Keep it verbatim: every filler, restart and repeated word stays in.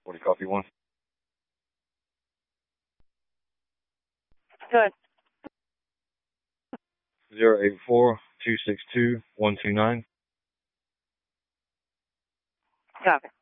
forty copy one. Good. Zero eight four two six two one two nine. Copy.